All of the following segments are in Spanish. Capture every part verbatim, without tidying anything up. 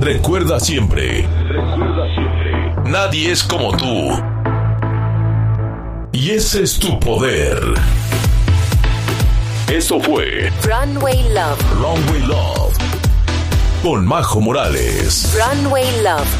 Recuerda siempre, recuerda siempre, nadie es como tú. Y ese es tu poder. Esto fue Runway Love. Runway Love. Con Majo Morales. Runway Love.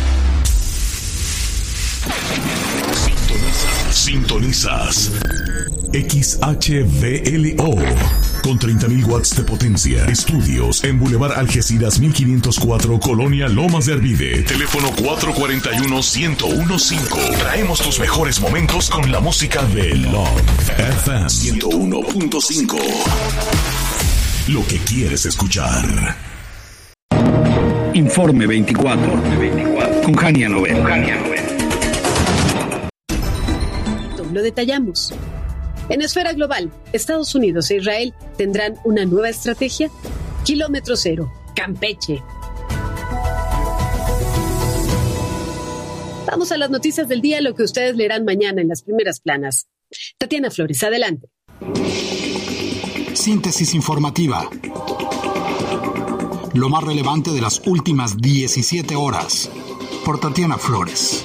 Sintonizas. Sintonizas. X H V L O. Con treinta mil watts de potencia. Estudios en Boulevard Algeciras mil quinientos cuatro, Colonia Lomas de Arvide. Teléfono cuatro cuatro uno, uno cero uno cinco. Traemos tus mejores momentos con la música de Love F M ciento uno punto cinco. Lo que quieres escuchar. Informe veinticuatro. Con Jania Novel. Lo detallamos. En esfera global, Estados Unidos e Israel tendrán una nueva estrategia. Kilómetro cero, Campeche. Vamos a las noticias del día, lo que ustedes leerán mañana en las primeras planas. Tatiana Flores, adelante. Síntesis informativa. Lo más relevante de las últimas diecisiete horas. Por Tatiana Flores.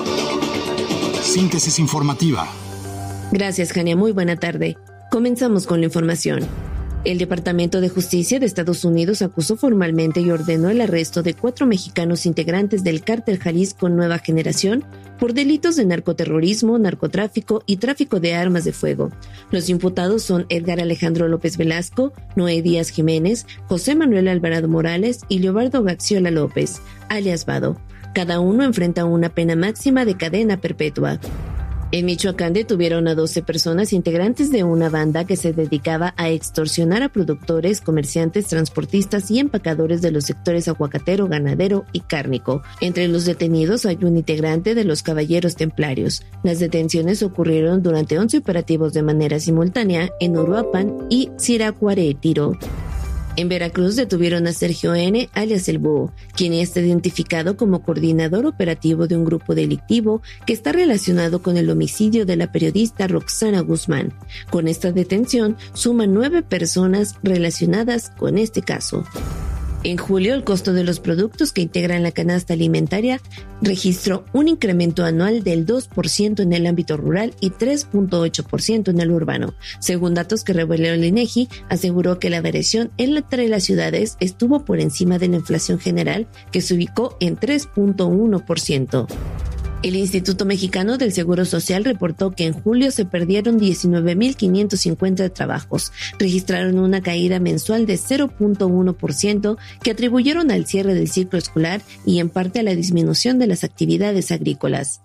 Síntesis informativa. Gracias, Jania. Muy buena tarde. Comenzamos con la información. El Departamento de Justicia de Estados Unidos acusó formalmente y ordenó el arresto de cuatro mexicanos integrantes del Cártel Jalisco Nueva Generación por delitos de narcoterrorismo, narcotráfico y tráfico de armas de fuego. Los imputados son Edgar Alejandro López Velasco, Noé Díaz Jiménez, José Manuel Alvarado Morales y Leobardo Gaxiola López, alias Vado. Cada uno enfrenta una pena máxima de cadena perpetua. En Michoacán detuvieron a doce personas integrantes de una banda que se dedicaba a extorsionar a productores, comerciantes, transportistas y empacadores de los sectores aguacatero, ganadero y cárnico. Entre los detenidos hay un integrante de los Caballeros Templarios. Las detenciones ocurrieron durante once operativos de manera simultánea en Uruapan y Siracuaretiro. En Veracruz detuvieron a Sergio N., alias El Búho, quien está identificado como coordinador operativo de un grupo delictivo que está relacionado con el homicidio de la periodista Roxana Guzmán. Con esta detención, suman nueve personas relacionadas con este caso. En julio, el costo de los productos que integran la canasta alimentaria registró un incremento anual del dos por ciento en el ámbito rural y tres punto ocho por ciento en el urbano. Según datos que reveló el INEGI, aseguró que la variación entre las ciudades estuvo por encima de la inflación general, que se ubicó en tres punto uno por ciento. El Instituto Mexicano del Seguro Social reportó que en julio se perdieron diecinueve mil quinientos cincuenta trabajos, registraron una caída mensual de cero punto uno por ciento que atribuyeron al cierre del ciclo escolar y en parte a la disminución de las actividades agrícolas.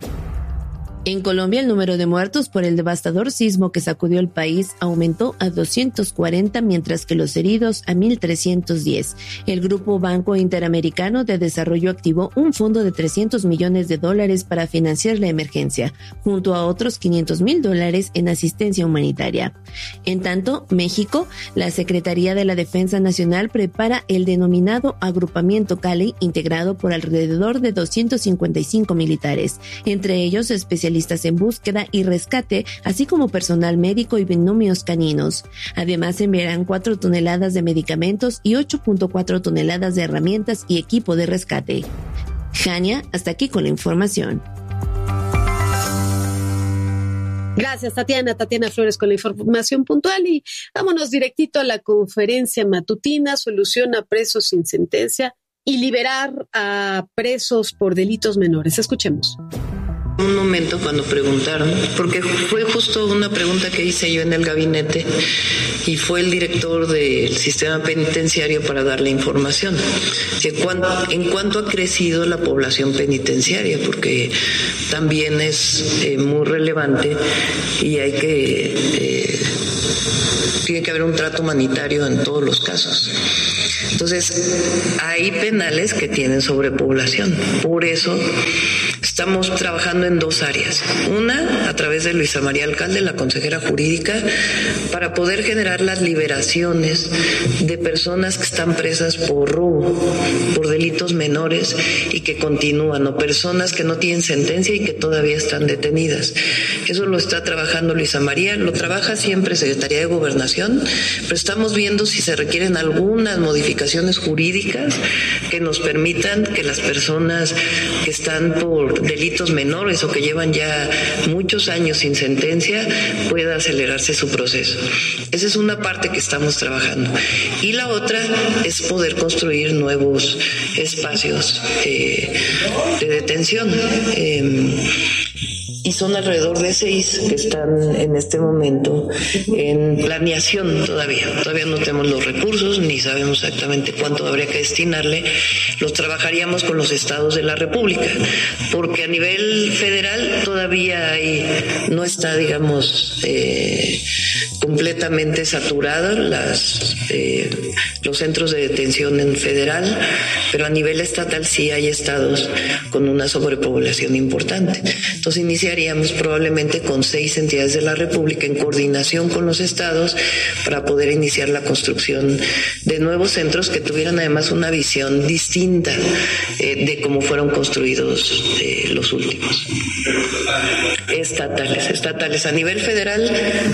En Colombia, el número de muertos por el devastador sismo que sacudió el país aumentó a doscientos cuarenta, mientras que los heridos a mil trescientos diez. El Grupo Banco Interamericano de Desarrollo activó un fondo de trescientos millones de dólares para financiar la emergencia, junto a otros quinientos mil dólares en asistencia humanitaria. En tanto, México, la Secretaría de la Defensa Nacional prepara el denominado Agrupamiento Cali, integrado por alrededor de doscientos cincuenta y cinco militares, entre ellos especialistas en búsqueda y rescate, así como personal médico y binomios caninos. Además, enviarán cuatro toneladas de medicamentos y ocho punto cuatro toneladas de herramientas y equipo de rescate. Jania, hasta aquí con la información. Gracias, Tatiana. Tatiana Flores con la información puntual y vámonos directito a la conferencia matutina, solución a presos sin sentencia y liberar a presos por delitos menores. Escuchemos. Un momento cuando preguntaron, porque fue justo una pregunta que hice yo en el gabinete y fue el director del sistema penitenciario para darle información. En cuánto ha crecido la población penitenciaria, porque también es eh, muy relevante y hay que, eh, tiene que haber un trato humanitario en todos los casos. Entonces, hay penales que tienen sobrepoblación, por eso Estamos trabajando en dos áreas. Una, a través de Luisa María Alcalde, la consejera jurídica, para poder generar las liberaciones de personas que están presas por robo, por delitos menores y que continúan, o personas que no tienen sentencia y que todavía están detenidas. Eso lo está trabajando Luisa María, lo trabaja siempre Secretaría de Gobernación, pero estamos viendo si se requieren algunas modificaciones jurídicas que nos permitan que las personas que están por delitos menores o que llevan ya muchos años sin sentencia pueda acelerarse su proceso. Esa es una parte que estamos trabajando. Y la otra es poder construir nuevos espacios eh, de detención. Eh, y son alrededor de seis que están en este momento en planeación todavía. Todavía no tenemos los recursos ni sabemos exactamente cuánto habría que destinarle. Los trabajaríamos con los estados de la República, porque a nivel federal todavía hay, no está, digamos, eh, completamente saturados las, eh, los centros de detención en federal, pero a nivel estatal sí hay estados con una sobrepoblación importante. Entonces iniciaríamos probablemente con seis entidades de la República en coordinación con los estados para poder iniciar la construcción de nuevos centros que tuvieran además una visión distinta eh, de cómo fueron construidos eh, los últimos. Estatales, estatales. A nivel federal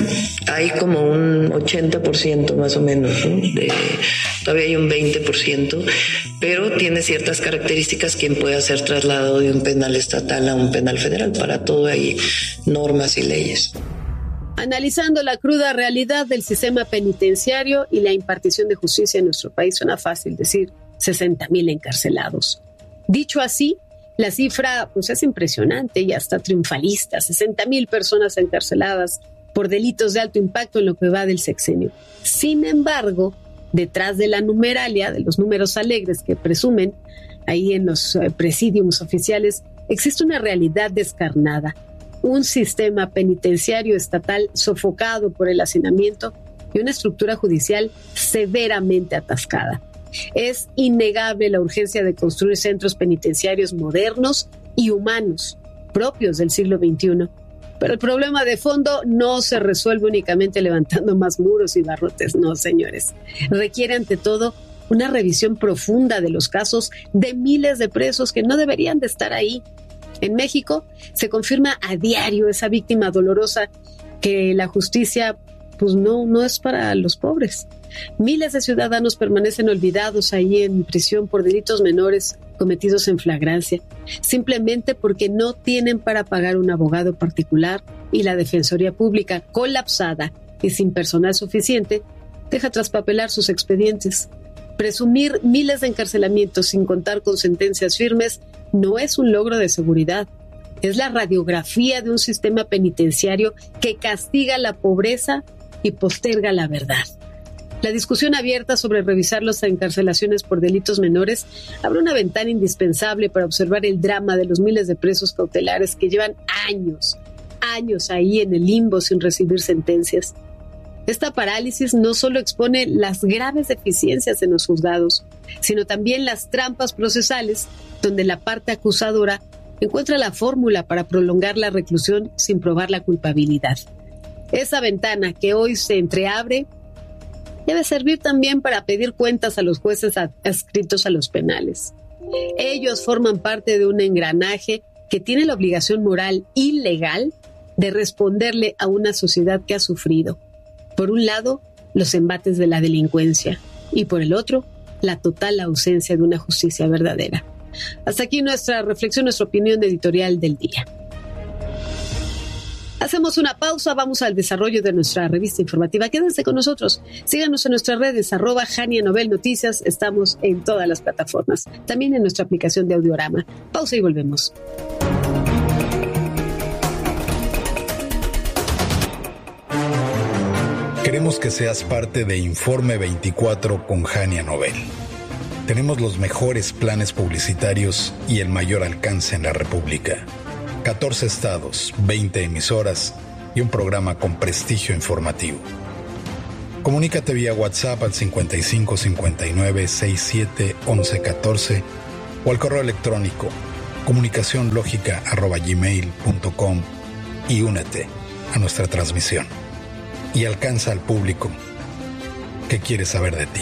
hay como un ochenta por ciento más o menos, ¿no? De, todavía hay un veinte por ciento, pero tiene ciertas características quien puede hacer traslado de un penal estatal a un penal federal. Para todo hay normas y leyes. Analizando la cruda realidad del sistema penitenciario y la impartición de justicia en nuestro país, suena fácil decir sesenta mil encarcelados. Dicho así, la cifra pues, es impresionante y hasta triunfalista. sesenta mil personas encarceladas por delitos de alto impacto en lo que va del sexenio. Sin embargo, detrás de la numeralia, de los números alegres que presumen ahí en los presidiums oficiales, existe una realidad descarnada, un sistema penitenciario estatal sofocado por el hacinamiento y una estructura judicial severamente atascada. Es innegable la urgencia de construir centros penitenciarios modernos y humanos, propios del siglo veintiuno. Pero el problema de fondo no se resuelve únicamente levantando más muros y barrotes, no, señores. Requiere ante todo una revisión profunda de los casos de miles de presos que no deberían de estar ahí. En México se confirma a diario esa víctima dolorosa que la justicia pues no, no es para los pobres. Miles de ciudadanos permanecen olvidados ahí en prisión por delitos menores cometidos en flagrancia, simplemente porque no tienen para pagar un abogado particular y la Defensoría Pública, colapsada y sin personal suficiente, deja traspapelar sus expedientes. Presumir miles de encarcelamientos sin contar con sentencias firmes no es un logro de seguridad. Es la radiografía de un sistema penitenciario que castiga la pobreza y posterga la verdad. La discusión abierta sobre revisar las encarcelaciones por delitos menores abre una ventana indispensable para observar el drama de los miles de presos cautelares que llevan años, años ahí en el limbo sin recibir sentencias. Esta parálisis no solo expone las graves deficiencias en los juzgados, sino también las trampas procesales donde la parte acusadora encuentra la fórmula para prolongar la reclusión sin probar la culpabilidad. Esa ventana que hoy se entreabre debe servir también para pedir cuentas a los jueces adscritos a los penales. Ellos forman parte de un engranaje que tiene la obligación moral y legal de responderle a una sociedad que ha sufrido, por un lado, los embates de la delincuencia y por el otro, la total ausencia de una justicia verdadera. Hasta aquí nuestra reflexión, nuestra opinión editorial del día. Hacemos una pausa, vamos al desarrollo de nuestra revista informativa. Quédense con nosotros, síganos en nuestras redes, arroba Jania Novel Noticias, estamos en todas las plataformas, también en nuestra aplicación de Audiorama. Pausa y volvemos. Queremos que seas parte de Informe veinticuatro con Jania Novel. Tenemos los mejores planes publicitarios y el mayor alcance en la República. catorce estados, veinte emisoras y un programa con prestigio informativo. Comunícate vía WhatsApp al cincuenta y cinco cincuenta y nueve sesenta y siete once catorce o al correo electrónico comunicacionlógica arroba gmail punto com y únete a nuestra transmisión. Y alcanza al público que quiere saber de ti.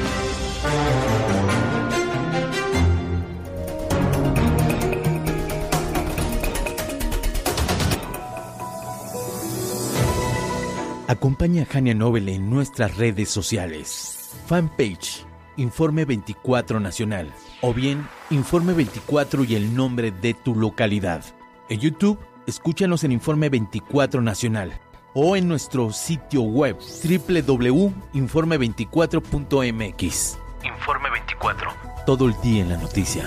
Acompaña a Jania Nobel en nuestras redes sociales. Fanpage, Informe veinticuatro Nacional. O bien, Informe veinticuatro y el nombre de tu localidad. En YouTube, escúchanos en Informe veinticuatro Nacional. O en nuestro sitio web doble u doble u doble u punto informe veinticuatro punto m x. Informe veinticuatro. Todo el día en la noticia.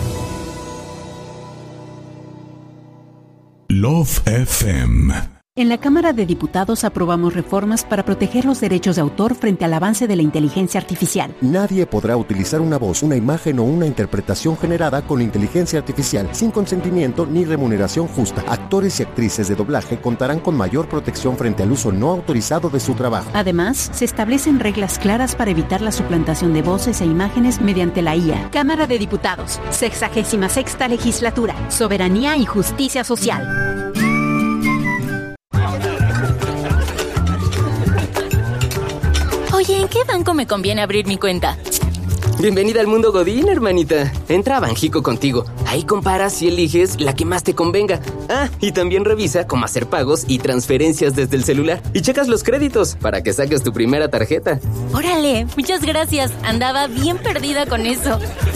Love F M. En la Cámara de Diputados aprobamos reformas para proteger los derechos de autor frente al avance de la inteligencia artificial. Nadie podrá utilizar una voz, una imagen o una interpretación generada con inteligencia artificial sin consentimiento ni remuneración justa. Actores y actrices de doblaje contarán con mayor protección frente al uso no autorizado de su trabajo. Además, se establecen reglas claras para evitar la suplantación de voces e imágenes mediante la I A. Cámara de Diputados, sexagésima sexta legislatura, soberanía y justicia social. Oye, ¿en qué banco me conviene abrir mi cuenta? Bienvenida al mundo Godín, hermanita. Entra a Banjico Contigo. Ahí comparas y eliges la que más te convenga. Ah, y también revisa cómo hacer pagos y transferencias desde el celular. Y checas los créditos para que saques tu primera tarjeta. Órale, muchas gracias. Andaba bien perdida con eso.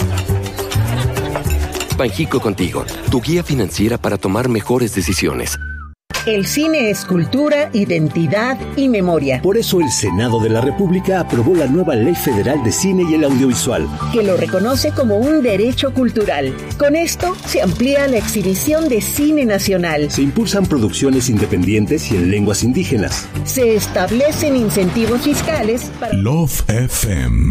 Banjico Contigo, tu guía financiera para tomar mejores decisiones. El cine es cultura, identidad y memoria. Por eso el Senado de la República aprobó la nueva Ley Federal de Cine y el Audiovisual, que lo reconoce como un derecho cultural. Con esto se amplía la exhibición de cine nacional. Se impulsan producciones independientes y en lenguas indígenas. Se establecen incentivos fiscales para... Love F M.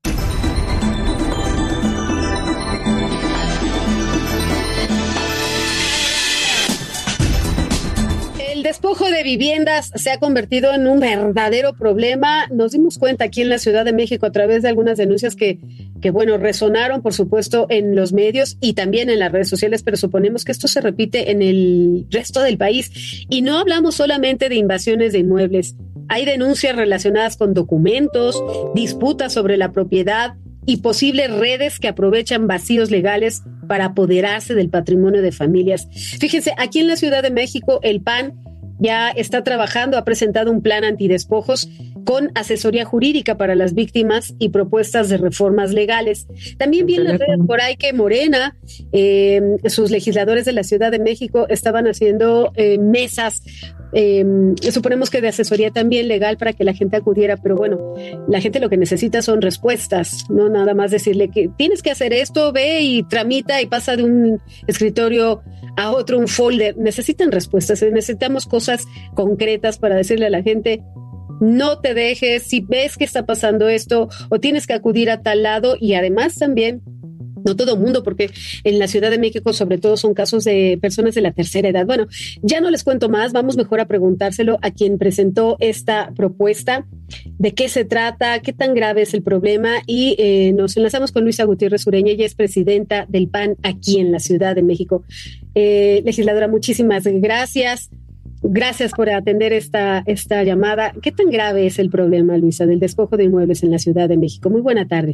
El despojo de viviendas se ha convertido en un verdadero problema. Nos dimos cuenta aquí en la Ciudad de México a través de algunas denuncias que, que bueno, resonaron, por supuesto, en los medios y también en las redes sociales, pero suponemos que esto se repite en el resto del país. Y no hablamos solamente de invasiones de inmuebles. Hay denuncias relacionadas con documentos, disputas sobre la propiedad y posibles redes que aprovechan vacíos legales para apoderarse del patrimonio de familias. Fíjense, aquí en la Ciudad de México, el P A N ya está trabajando, ha presentado un plan antidespojos con asesoría jurídica para las víctimas y propuestas de reformas legales. También vi en las redes por ahí que Morena, eh, sus legisladores de la Ciudad de México estaban haciendo eh, mesas, eh, suponemos que de asesoría también legal para que la gente acudiera, pero bueno, la gente lo que necesita son respuestas, no nada más decirle que tienes que hacer esto, ve y tramita y pasa de un escritorio a otro, un folder. Necesitan respuestas, necesitamos cosas concretas para decirle a la gente: no te dejes, si ves que está pasando esto o tienes que acudir a tal lado. Y además también, no todo mundo, porque en la Ciudad de México sobre todo son casos de personas de la tercera edad. Bueno, ya no les cuento más, vamos mejor a preguntárselo a quien presentó esta propuesta, de qué se trata, qué tan grave es el problema, y eh, nos enlazamos con Luisa Gutiérrez Ureña. Ella es presidenta del P A N aquí en la Ciudad de México. Eh, legisladora, muchísimas gracias. Gracias por atender esta, esta llamada. ¿Qué tan grave es el problema, Luisa, del despojo de inmuebles en la Ciudad de México? Muy buena tarde.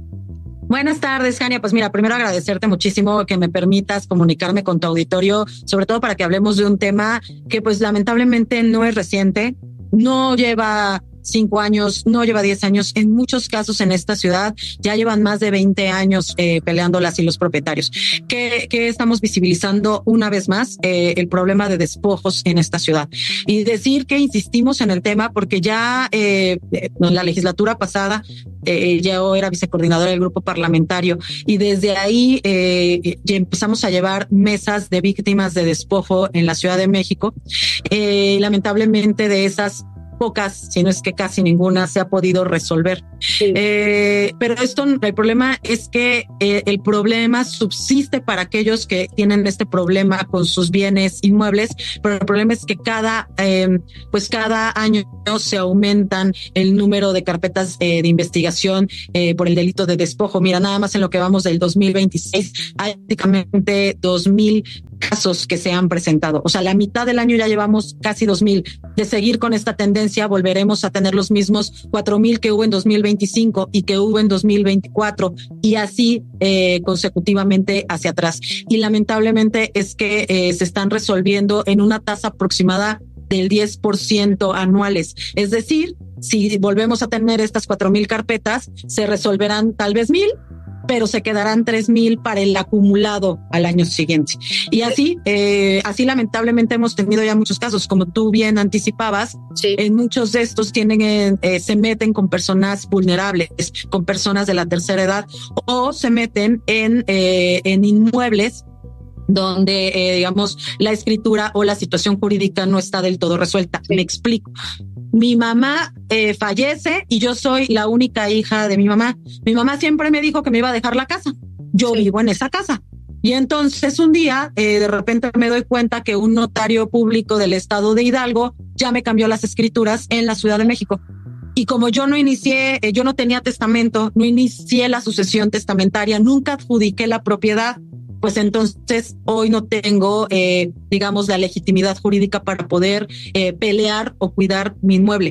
Buenas tardes, Jania. Pues mira, primero agradecerte muchísimo que me permitas comunicarme con tu auditorio, sobre todo para que hablemos de un tema que pues lamentablemente no es reciente, no lleva cinco años, no lleva diez años. En muchos casos en esta ciudad ya llevan más de veinte años eh, peleando las y los propietarios. Que, que estamos visibilizando una vez más eh, el problema de despojos en esta ciudad. Y decir que insistimos en el tema porque ya eh, en la legislatura pasada eh, yo era vicecoordinadora del grupo parlamentario y desde ahí eh, ya empezamos a llevar mesas de víctimas de despojo en la Ciudad de México. Eh, lamentablemente de esas pocas, si no es que casi ninguna, se ha podido resolver. Sí. Eh, pero esto, el problema es que eh, el problema subsiste para aquellos que tienen este problema con sus bienes inmuebles, pero el problema es que cada, eh, pues cada año se aumentan el número de carpetas eh, de investigación eh, por el delito de despojo. Mira, nada más en lo que vamos del dos mil veintiséis hay prácticamente dos mil casos que se han presentado. O sea, la mitad del año ya llevamos casi dos mil. De seguir con esta tendencia, volveremos a tener los mismos cuatro mil que hubo en dos mil veinticinco y que hubo en dos mil veinticuatro y así eh, consecutivamente hacia atrás. Y lamentablemente es que eh, se están resolviendo en una tasa aproximada del diez por ciento anuales. Es decir, si volvemos a tener estas cuatro mil carpetas, se resolverán tal vez mil, pero se quedarán tres mil para el acumulado al año siguiente. Y así, eh, así lamentablemente hemos tenido ya muchos casos, como tú bien anticipabas. Sí. En muchos de estos tienen, eh, se meten con personas vulnerables, con personas de la tercera edad, o se meten en, eh, en inmuebles donde, eh, digamos, la escritura o la situación jurídica no está del todo resuelta. Sí. Me explico. Mi mamá eh, fallece y yo soy la única hija de mi mamá. Mi mamá siempre me dijo que me iba a dejar la casa. Yo sí. vivo en esa casa. Y entonces un día, eh, de repente me doy cuenta que un notario público del estado de Hidalgo ya me cambió las escrituras en la Ciudad de México. Y como yo no inicié, eh, yo no tenía testamento, no inicié la sucesión testamentaria, nunca adjudiqué la propiedad, pues entonces hoy no tengo, eh, digamos, la legitimidad jurídica para poder eh, pelear o cuidar mi inmueble.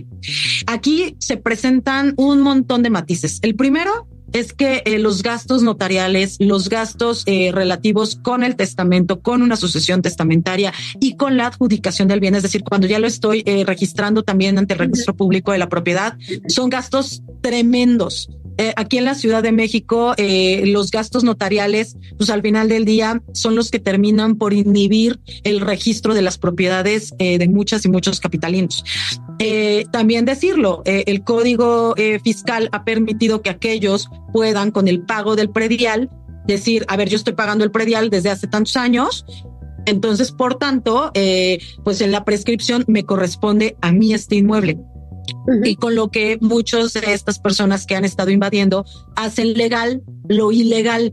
Aquí se presentan un montón de matices. El primero es que eh, los gastos notariales, los gastos eh, relativos con el testamento, con una sucesión testamentaria y con la adjudicación del bien, es decir, cuando ya lo estoy eh, registrando también ante el registro público de la propiedad, son gastos tremendos. Eh, aquí en la Ciudad de México, eh, los gastos notariales, pues al final del día son los que terminan por inhibir el registro de las propiedades eh, de muchas y muchos capitalinos. Eh, también decirlo, eh, el Código eh, Fiscal ha permitido que aquellos puedan, con el pago del predial, decir, a ver, yo estoy pagando el predial desde hace tantos años, entonces, por tanto, eh, pues en la prescripción me corresponde a mí este inmueble. Uh-huh. Y con lo que muchos de estas personas que han estado invadiendo hacen legal lo ilegal.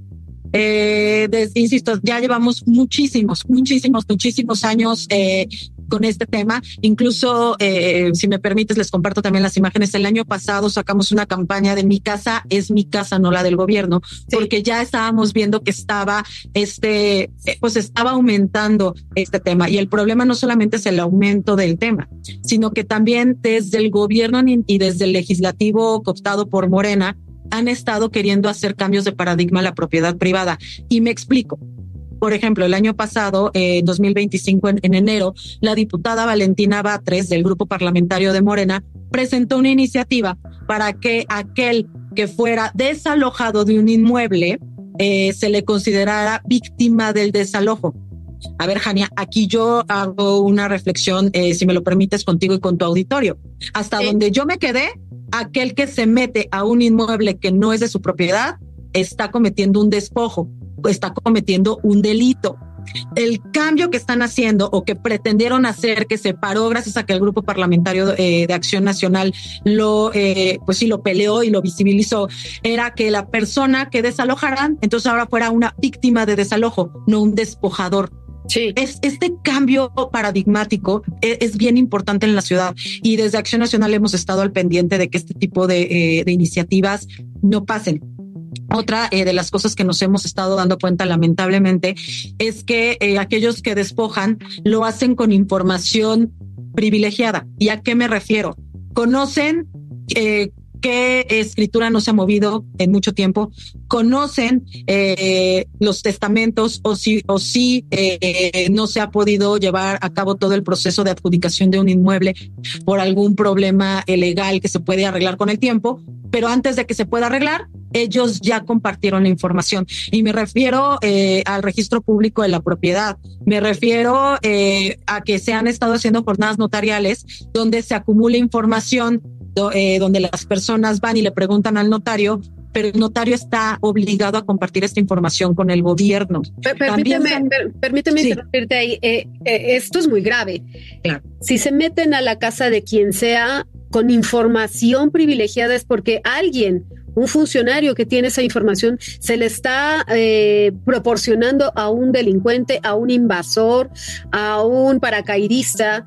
Eh, de, insisto, ya llevamos muchísimos, muchísimos, muchísimos años eh, con este tema. Incluso, eh, si me permites, les comparto también las imágenes. El año pasado sacamos una campaña de Mi casa es mi casa, no la del gobierno, sí. porque ya estábamos viendo que estaba, este, pues estaba aumentando este tema. Y el problema no solamente es el aumento del tema, sino que también desde el gobierno y desde el legislativo cooptado por Morena han estado queriendo hacer cambios de paradigma a la propiedad privada. Y me explico. Por ejemplo, el año pasado, en eh, dos mil veinticinco, en, en enero, la diputada Valentina Batres, del grupo parlamentario de Morena, presentó una iniciativa para que aquel que fuera desalojado de un inmueble eh, se le considerara víctima del desalojo. A ver, Jania, aquí yo hago una reflexión, eh, si me lo permites, contigo y con tu auditorio. Hasta sí. donde yo me quedé, aquel que se mete a un inmueble que no es de su propiedad está cometiendo un despojo, está cometiendo un delito. El cambio que están haciendo o que pretendieron hacer, que se paró gracias a que el grupo parlamentario eh, de Acción Nacional lo, eh, pues sí, lo peleó y lo visibilizó, era que la persona que desalojaran, entonces ahora fuera una víctima de desalojo, no un despojador. Sí. Es, este cambio paradigmático es, es bien importante en la ciudad y desde Acción Nacional hemos estado al pendiente de que este tipo de, eh, de iniciativas no pasen. Otra eh, de las cosas que nos hemos estado dando cuenta, lamentablemente, es que eh, aquellos que despojan lo hacen con información privilegiada. ¿Y a qué me refiero? Conocen eh, qué escritura no se ha movido en mucho tiempo, conocen eh, los testamentos o si, o si eh, no se ha podido llevar a cabo todo el proceso de adjudicación de un inmueble por algún problema legal que se puede arreglar con el tiempo, pero antes de que se pueda arreglar, ellos ya compartieron la información. Y me refiero eh, al registro público de la propiedad. Me refiero eh, a que se han estado haciendo jornadas notariales donde se acumula información, do, eh, donde las personas van y le preguntan al notario pero el notario está obligado a compartir esta información con el gobierno. Per- permíteme, También, per- permíteme sí. interrumpirte ahí. Eh, eh, esto es muy grave. Claro. Si se meten a la casa de quien sea con información privilegiada es porque alguien, un funcionario que tiene esa información, se le está eh, proporcionando a un delincuente, a un invasor, a un paracaidista.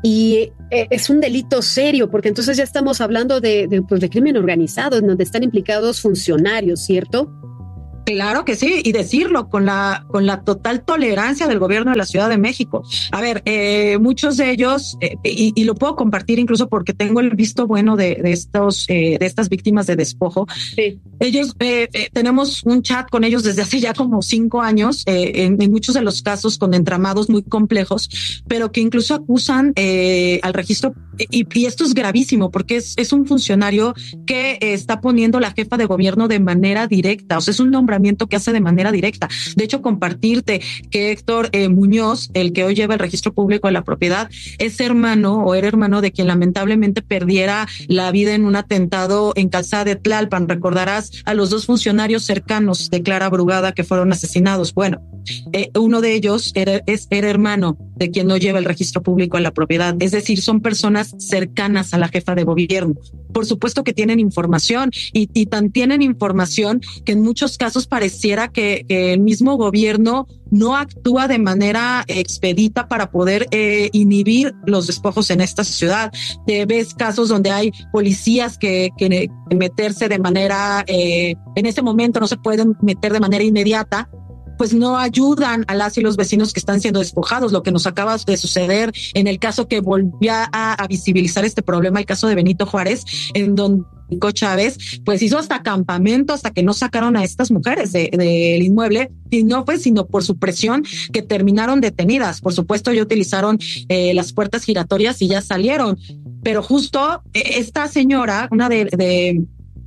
Y eh, es un delito serio, porque entonces ya estamos hablando de, de, pues de crimen organizado, en donde están implicados funcionarios, ¿cierto? Claro que sí, y decirlo con la con la total tolerancia del gobierno de la Ciudad de México. A ver, eh, muchos de ellos, eh, y, y lo puedo compartir incluso porque tengo el visto bueno de, de estos eh, de estas víctimas de despojo. Sí. Ellos, eh, eh, tenemos un chat con ellos desde hace ya como cinco años, eh, en, en muchos de los casos con entramados muy complejos, pero que incluso acusan eh, al registro, y, y esto es gravísimo porque es, es un funcionario que eh, está poniendo la jefa de gobierno de manera directa, o sea, es un nombramiento que hace de manera directa. De hecho, compartirte que Héctor eh, Muñoz, el que hoy lleva el registro público de la propiedad, es hermano o era hermano de quien lamentablemente perdiera la vida en un atentado en Calzada de Tlalpan. Recordarás a los dos funcionarios cercanos de Clara Brugada que fueron asesinados. Bueno, eh, uno de ellos era, es, era hermano de quien no lleva el registro público de la propiedad. Es decir, son personas cercanas a la jefa de gobierno. Por supuesto que tienen información y, y tan tienen información que en muchos casos pareciera que, que el mismo gobierno no actúa de manera expedita para poder eh, inhibir los despojos en esta ciudad. Eh, ves casos donde hay policías que, que meterse de manera, eh, en ese momento no se pueden meter de manera inmediata, pues no ayudan a las y los vecinos que están siendo despojados, lo que nos acaba de suceder en el caso que volvía a, a visibilizar este problema, el caso de Benito Juárez, en donde Nico Chávez pues hizo hasta campamento hasta que no sacaron a estas mujeres del de, de inmueble, y no fue sino por su presión que terminaron detenidas. Por supuesto ya utilizaron eh, las puertas giratorias y ya salieron, pero justo eh, esta señora, una de, de,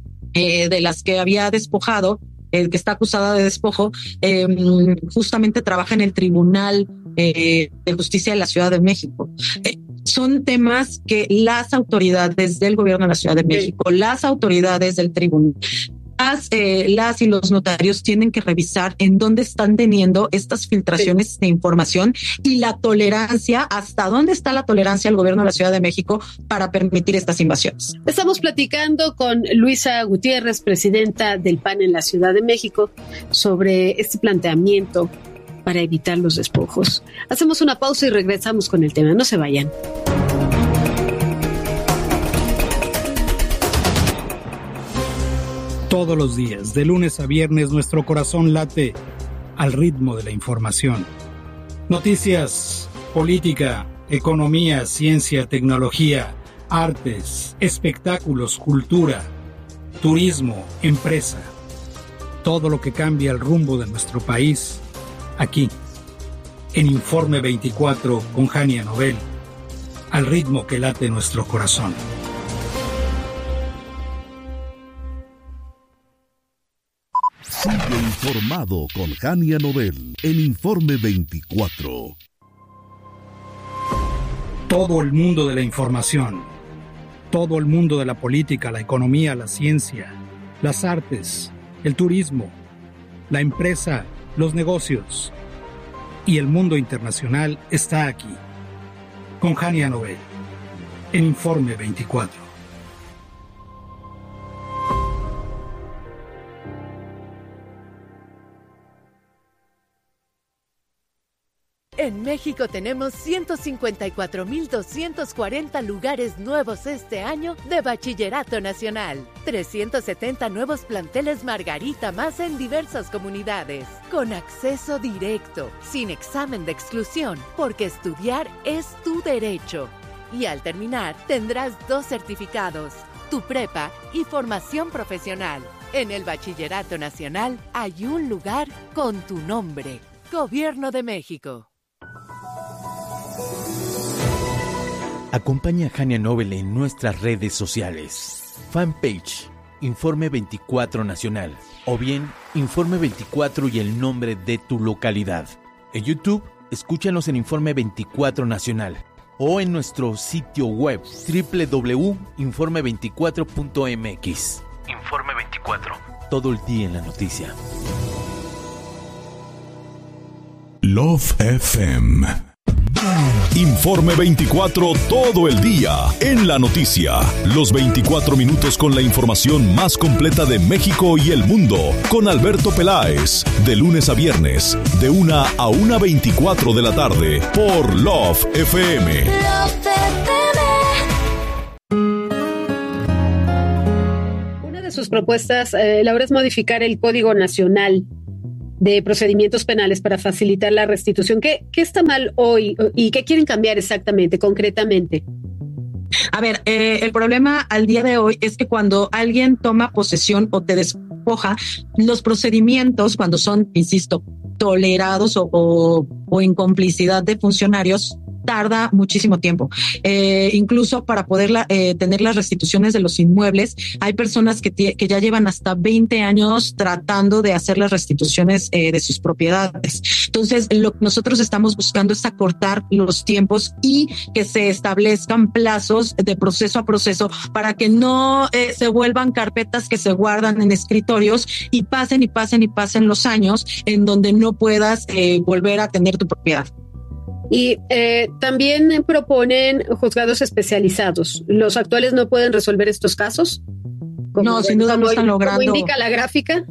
eh, de las que había despojado, el que está acusada de despojo, eh, justamente trabaja en el Tribunal eh, de Justicia de la Ciudad de México. Eh, son temas que las autoridades del gobierno de la Ciudad de México, sí. las autoridades del tribunal, las, eh, las y los notarios tienen que revisar en dónde están teniendo estas filtraciones sí. de información y la tolerancia, hasta dónde está la tolerancia del gobierno de la Ciudad de México para permitir estas invasiones. Estamos platicando con Luisa Gutiérrez, presidenta del P A N en la Ciudad de México, sobre este planteamiento para evitar los despojos. Hacemos una pausa y regresamos con el tema. No se vayan. Todos los días, de lunes a viernes, nuestro corazón late al ritmo de la información. Noticias, política, economía, ciencia, tecnología, artes, espectáculos, cultura, turismo, empresa. Todo lo que cambia el rumbo de nuestro país, aquí, en Informe veinticuatro con Jania Nobel, al ritmo que late nuestro corazón. Sigue informado con Jania Nobel en Informe veinticuatro. Todo el mundo de la información, todo el mundo de la política, la economía, la ciencia, las artes, el turismo, la empresa, los negocios y el mundo internacional está aquí, con Jania Nobel, en Informe veinticuatro. En México tenemos ciento cincuenta y cuatro mil doscientos cuarenta lugares nuevos este año de Bachillerato Nacional. trescientos setenta nuevos planteles Margarita más en diversas comunidades. Con acceso directo, sin examen de exclusión, porque estudiar es tu derecho. Y al terminar, tendrás dos certificados, tu prepa y formación profesional. En el Bachillerato Nacional hay un lugar con tu nombre. Gobierno de México. Acompaña a Jania Nobel en nuestras redes sociales. Fanpage, Informe veinticuatro Nacional. O bien, Informe veinticuatro y el nombre de tu localidad. En YouTube, escúchanos en Informe veinticuatro Nacional. O en nuestro sitio web doble u doble u doble u punto informe veinticuatro punto m x. Informe veinticuatro. todo el día en la noticia. Love F M. Informe veinticuatro todo el día en la noticia. Los veinticuatro minutos con la información más completa de México y el mundo. Con Alberto Peláez. De lunes a viernes. De una a una veinticuatro de la tarde. Por Love F M. Love F M. Una de sus propuestas, eh, Laura, es modificar el Código Nacional de Procedimientos Penales para facilitar la restitución. ¿Qué, qué está mal hoy y qué quieren cambiar exactamente, concretamente? A ver, eh, el problema al día de hoy es que cuando alguien toma posesión o te despoja, los procedimientos, cuando son, insisto, tolerados o, o, o en complicidad de funcionarios, tarda muchísimo tiempo. Eh, incluso para poder la, eh, tener las restituciones de los inmuebles, hay personas que, t- que ya llevan hasta veinte años tratando de hacer las restituciones eh, de sus propiedades. Entonces, lo que nosotros estamos buscando es acortar los tiempos y que se establezcan plazos de proceso a proceso para que no eh, se vuelvan carpetas que se guardan en escritorios y pasen y pasen y pasen los años en donde no puedas eh, volver a tener tu propiedad. Y eh, también proponen juzgados especializados. ¿Los actuales no pueden resolver estos casos? Como, no, sin duda no están logrando. ¿Cómo indica la gráfica?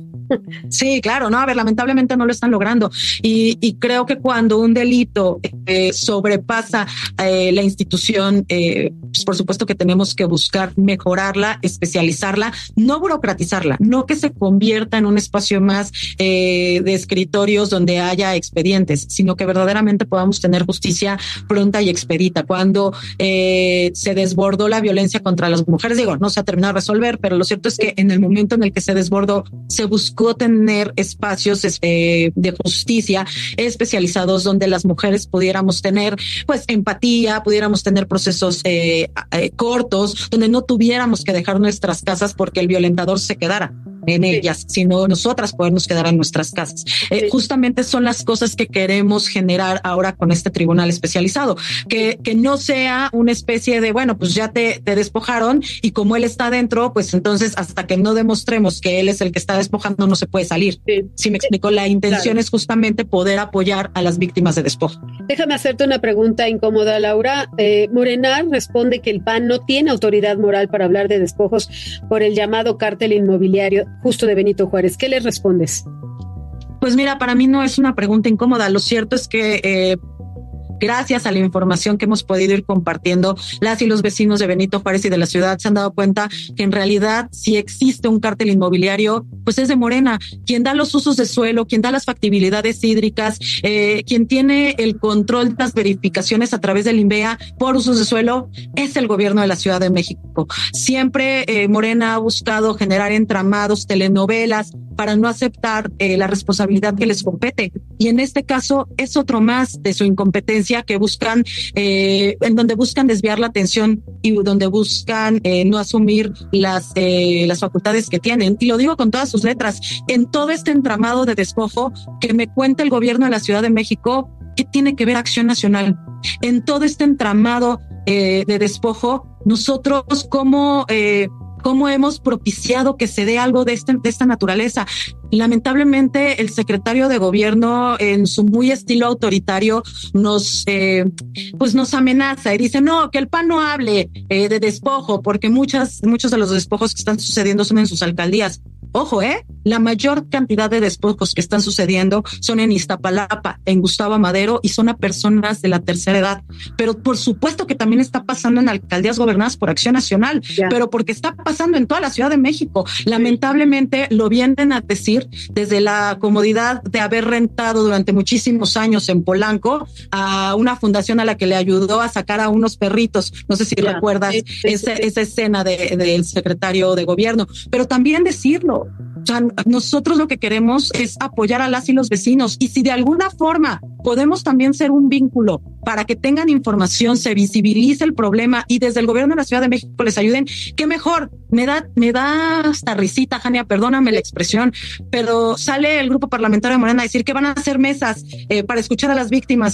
Sí, claro, no, a ver, lamentablemente no lo están logrando. Y, y creo que cuando un delito eh, sobrepasa eh, la institución, eh, pues por supuesto que tenemos que buscar mejorarla, especializarla, no burocratizarla, no que se convierta en un espacio más eh, de escritorios donde haya expedientes, sino que verdaderamente podamos tener justicia pronta y expedita. Cuando eh, se desbordó la violencia contra las mujeres, digo, no se ha terminado de resolver, pero lo cierto es que en el momento en el que se desbordó, se buscó tener espacios eh, de justicia especializados donde las mujeres pudiéramos tener pues empatía, pudiéramos tener procesos eh, eh, cortos, donde no tuviéramos que dejar nuestras casas porque el violentador se quedara en sí. ellas, sino nosotras podernos quedar en nuestras casas. Eh, sí. Justamente son las cosas que queremos generar ahora con este tribunal especializado, que, que no sea una especie de, bueno, pues ya te, te despojaron y como él está dentro, pues entonces hasta que no demostremos que él es el que está despojando no se puede salir. Sí, sí me explico, la intención claro. es justamente poder apoyar a las víctimas de despojo. Déjame hacerte una pregunta incómoda, Laura. Eh, Morena responde que el P A N no tiene autoridad moral para hablar de despojos por el llamado cártel inmobiliario justo de Benito Juárez. ¿Qué le respondes? Pues mira, para mí no es una pregunta incómoda. Lo cierto es que eh, gracias a la información que hemos podido ir compartiendo, las y los vecinos de Benito Juárez y de la ciudad se han dado cuenta que en realidad si existe un cártel inmobiliario, pues es de Morena. Quien da los usos de suelo, quien da las factibilidades hídricas, eh, quien tiene el control de las verificaciones a través del INVEA por usos de suelo, es el gobierno de la Ciudad de México. Siempre eh, Morena ha buscado generar entramados, telenovelas, para no aceptar eh, la responsabilidad que les compete. Y en este caso es otro más de su incompetencia que buscan, eh, en donde buscan desviar la atención y donde buscan eh, no asumir las, eh, las facultades que tienen. Y lo digo con todas sus letras. En todo este entramado de despojo que me cuenta el gobierno de la Ciudad de México, ¿qué tiene que ver Acción Nacional? En todo este entramado eh, de despojo, nosotros como... Eh, cómo hemos propiciado que se dé algo de, este, de esta naturaleza. Lamentablemente, el secretario de gobierno, en su muy estilo autoritario, nos eh, pues nos amenaza y dice, no, que el P A N no hable eh, de despojo, porque muchas, muchos de los despojos que están sucediendo son en sus alcaldías. Ojo, ¿eh? La mayor cantidad de despojos que están sucediendo son en Iztapalapa, en Gustavo Madero, y son a personas de la tercera edad. Pero por supuesto que también está pasando en alcaldías gobernadas por Acción Nacional, yeah. pero porque está pasando en toda la Ciudad de México. Lamentablemente lo vienen a decir desde la comodidad de haber rentado durante muchísimos años en Polanco a una fundación a la que le ayudó a sacar a unos perritos. No sé si yeah. recuerdas sí, sí, esa, sí. esa escena de, del secretario de gobierno, pero también decirlo. O sea, nosotros lo que queremos es apoyar a las y los vecinos, y si de alguna forma podemos también ser un vínculo para que tengan información, se visibilice el problema y desde el gobierno de la Ciudad de México les ayuden, qué mejor. Me da, me da hasta risita, Jania, perdóname la expresión, pero sale el grupo parlamentario de Morena a decir que van a hacer mesas eh, para escuchar a las víctimas.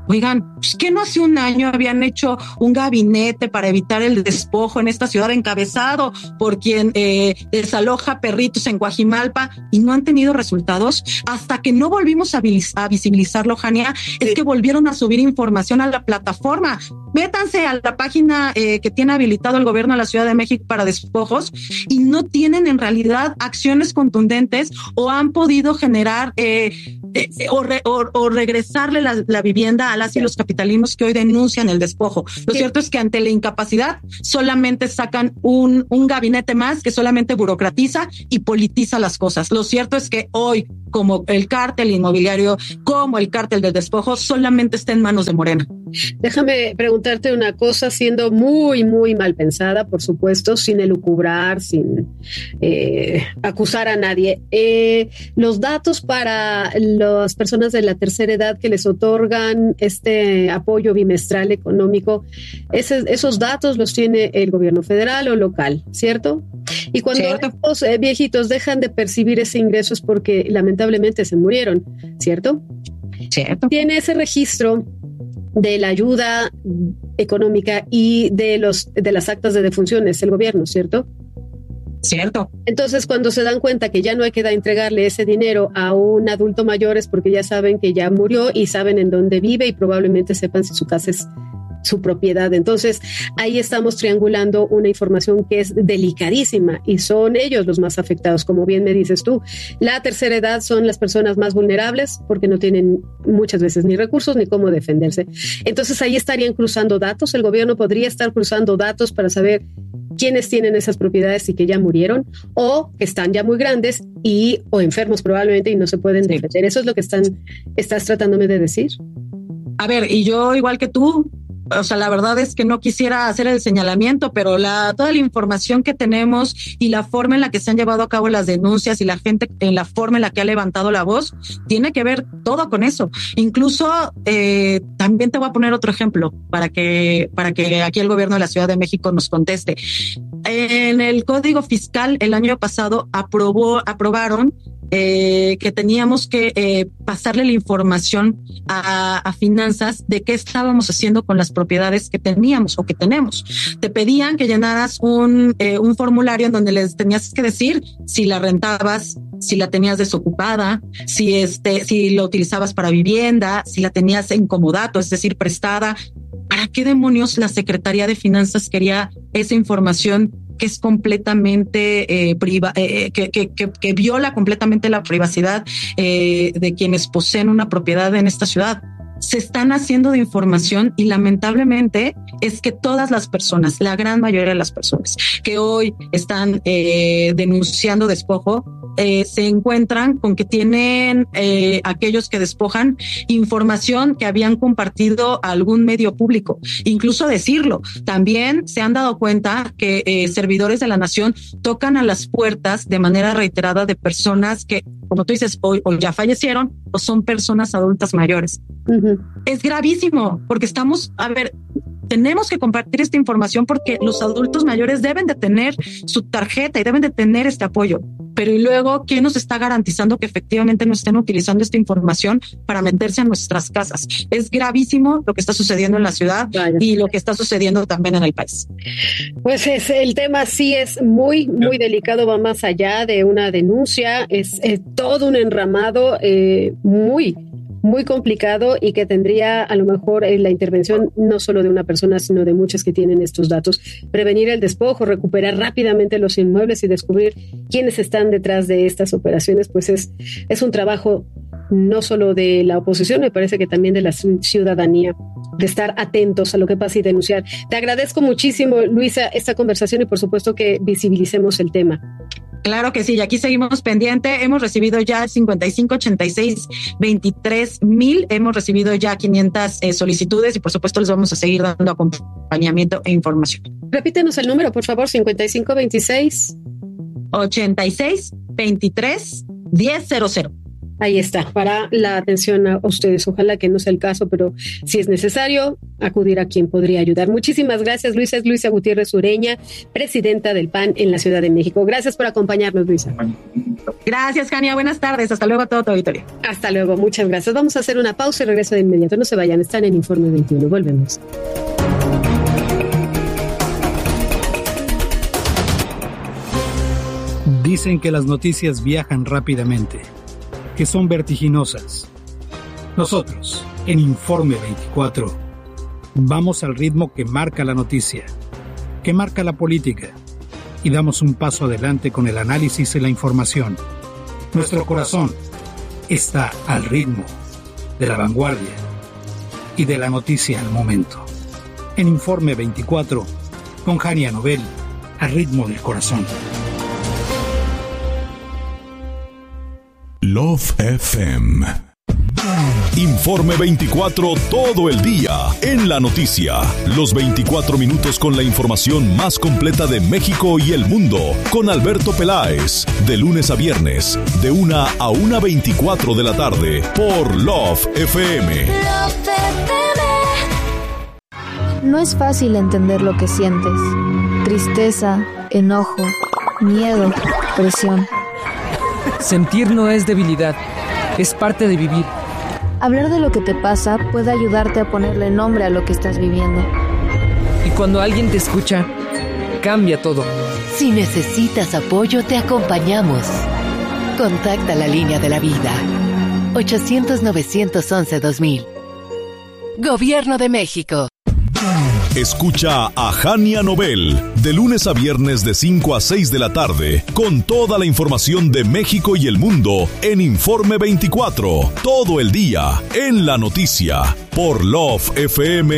Oigan, pues, ¿qué no hace un año habían hecho un gabinete para evitar el despojo en esta ciudad, encabezado por quien eh, desaloja perritos en Guajimalpa, y no han tenido resultados? Hasta que no volvimos a, a visibilizarlo, Jania, es que volvieron a subir información a la plataforma. Métanse a la página eh, que tiene habilitado el gobierno de la Ciudad de México para despojos, y no tienen en realidad acciones contundentes o han podido generar eh, eh, o, re, o, o regresarle la, la vivienda a las y los capitalinos que hoy denuncian el despojo. Lo sí. cierto es que ante la incapacidad solamente sacan un, un gabinete más que solamente burocratiza y politiza las cosas. Lo cierto es que hoy, como el cártel inmobiliario, como el cártel del despojo, solamente está en manos de Morena. Déjame preguntarte una cosa, siendo muy, muy mal pensada, por supuesto, sin elucubrar, sin eh, acusar a nadie. Eh, los datos para las personas de la tercera edad que les otorgan este apoyo bimestral económico, ese, esos datos los tiene el gobierno federal o local, ¿cierto? Y cuando los eh, viejitos dejan de percibir ese ingreso es porque lamentablemente se murieron, ¿cierto? Cierto. Tiene ese registro de la ayuda económica y de los de las actas de defunciones el gobierno, ¿cierto? Cierto. Entonces, cuando se dan cuenta que ya no hay que entregarle ese dinero a un adulto mayor, es porque ya saben que ya murió y saben en dónde vive y probablemente sepan si su casa es su propiedad. Entonces, ahí estamos triangulando una información que es delicadísima y son ellos los más afectados, como bien me dices tú. La tercera edad son las personas más vulnerables porque no tienen muchas veces ni recursos ni cómo defenderse. Entonces, ahí estarían cruzando datos. El gobierno podría estar cruzando datos para saber quiénes tienen esas propiedades y que ya murieron o que están ya muy grandes y o enfermos probablemente y no se pueden sí. defender. Eso es lo que están, estás tratándome de decir. A ver, y yo igual que tú, o sea, la verdad es que no quisiera hacer el señalamiento, pero la, toda la información que tenemos y la forma en la que se han llevado a cabo las denuncias y la gente en la forma en la que ha levantado la voz, tiene que ver todo con eso. Incluso eh, también te voy a poner otro ejemplo para que, para que aquí el gobierno de la Ciudad de México nos conteste. En el Código Fiscal el año pasado aprobó, aprobaron Eh, que teníamos que eh, pasarle la información a, a finanzas de qué estábamos haciendo con las propiedades que teníamos o que tenemos. Te pedían que llenaras un, eh, un formulario en donde les tenías que decir si la rentabas, si la tenías desocupada, si este, si lo utilizabas para vivienda, si la tenías en comodato, es decir, prestada. ¿Para qué demonios la Secretaría de Finanzas quería esa información que es completamente eh, priva, eh, que, que, que, que viola completamente la privacidad eh, de quienes poseen una propiedad en esta ciudad? Se están haciendo de información y lamentablemente es que todas las personas, la gran mayoría de las personas que hoy están eh, denunciando despojo, eh, se encuentran con que tienen eh, aquellos que despojan información que habían compartido a algún medio público. Incluso decirlo, también se han dado cuenta que eh, servidores de la nación tocan a las puertas de manera reiterada de personas que, como tú dices, hoy o ya fallecieron o son personas adultas mayores. Uh-huh. Es gravísimo porque estamos, a ver, tenemos que compartir esta información porque los adultos mayores deben de tener su tarjeta y deben de tener este apoyo. Pero y luego, ¿quién nos está garantizando que efectivamente no estén utilizando esta información para meterse a nuestras casas? Es gravísimo lo que está sucediendo en la ciudad Vaya. y lo que está sucediendo también en el país. Pues es, el tema sí es muy, muy delicado, va más allá de una denuncia, es, es todo un enramado eh, muy muy complicado y que tendría a lo mejor eh, la intervención no solo de una persona, sino de muchas que tienen estos datos. Prevenir el despojo, recuperar rápidamente los inmuebles y descubrir quiénes están detrás de estas operaciones, pues es, es un trabajo no solo de la oposición, me parece que también de la ciudadanía, de estar atentos a lo que pasa y denunciar. Te agradezco muchísimo, Luisa, esta conversación y por supuesto que visibilicemos el tema. Claro que sí, y aquí seguimos pendiente. Hemos recibido ya cincuenta y cinco, ochenta y seis, veintitrés mil. Hemos recibido ya quinientas eh, solicitudes y por supuesto les vamos a seguir dando acompañamiento e información. Repítenos el número, por favor, cincuenta y cinco, veintiséis. ochenta y seis, veintitrés, diez cero cero. Ahí está, para la atención a ustedes. Ojalá que no sea el caso, pero si es necesario, acudir a quien podría ayudar. Muchísimas gracias, Luisa. Es Luisa Gutiérrez Ureña, presidenta del P A N en la Ciudad de México. Gracias por acompañarnos, Luisa. Gracias, Jania. Buenas tardes. Hasta luego a todo tu auditorio. Hasta luego. Muchas gracias. Vamos a hacer una pausa y regreso de inmediato. No se vayan. Están en Informe veintiuno. Volvemos. Dicen que las noticias viajan rápidamente, que son vertiginosas. Nosotros, en Informe veinticuatro, vamos al ritmo que marca la noticia, que marca la política, y damos un paso adelante con el análisis y la información. Nuestro corazón está al ritmo de la vanguardia y de la noticia al momento. En Informe veinticuatro, con Jania Nobel, al ritmo del corazón. Love F M. Informe veinticuatro todo el día en la noticia. Los veinticuatro minutos con la información más completa de México y el mundo. Con Alberto Peláez. De lunes a viernes, de una a una veinticuatro de la tarde. Por Love F M. Love F M. No es fácil entender lo que sientes. Tristeza, enojo, miedo, presión. Sentir no es debilidad, es parte de vivir. Hablar de lo que te pasa puede ayudarte a ponerle nombre a lo que estás viviendo. Y cuando alguien te escucha, cambia todo. Si necesitas apoyo, te acompañamos. Contacta la línea de la vida. ochocientos, novecientos once, dos mil. Gobierno de México. Escucha a Jania Nobel de lunes a viernes de cinco a seis de la tarde con toda la información de México y el mundo en Informe veinticuatro, todo el día en la noticia por Love F M